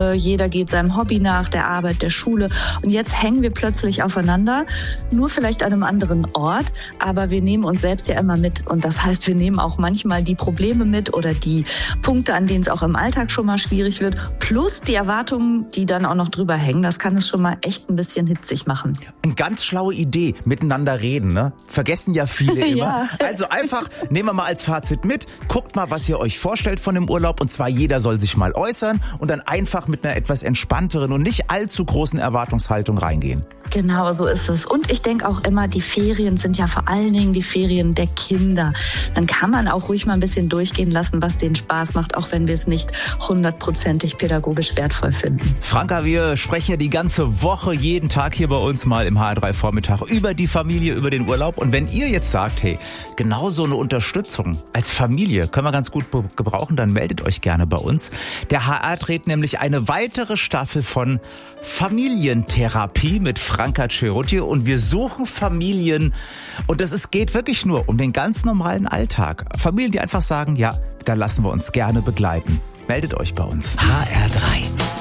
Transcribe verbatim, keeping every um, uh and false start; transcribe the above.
jeder geht seinem Hobby nach, der Arbeit, der Schule. Und jetzt hängen wir plötzlich aufeinander, nur vielleicht an einem anderen Ort, aber wir nehmen uns selbst ja immer mit. Und das heißt, wir nehmen auch manchmal die Probleme mit oder die Punkte, an denen es auch im Alltag schon mal schwierig wird, plus die Erwartungen, die dann auch noch drüber hängen. Das kann es schon mal echt ein bisschen hitzig machen. Eine ganz schlaue Idee, miteinander reden, ne? Vergessen ja viele immer. Ja. Also einfach, nehmen wir mal als Fazit mit, guckt mal, was ihr euch vorstellt von dem Urlaub, und zwar jeder soll sich mal äußern und dann einfach mit einer etwas entspannteren und nicht allzu großen Erwartungshaltung reingehen. Genau, so ist es. Und ich denke auch immer, die Ferien sind ja vor allen Dingen die Ferien der Kinder. Dann kann man auch ruhig mal ein bisschen durchgehen lassen, was denen Spaß macht, auch wenn wir es nicht hundertprozentig pädagogisch wertvoll finden. Franka, wir sprechen ja die ganze Woche, jeden Tag hier bei uns mal im H R drei Vormittag über die Familie, über den Urlaub. Und wenn ihr jetzt sagt, hey, genau so eine Unterstützung als Familie können wir ganz gut gebrauchen, dann meldet euch gerne bei uns. Der H R dreht nämlich eine weitere Staffel von Familientherapie mit Franka Cerutti und wir suchen Familien und es ist, geht wirklich nur um den ganz normalen Alltag. Familien, die einfach sagen, ja, da lassen wir uns gerne begleiten. Meldet euch bei uns. H R drei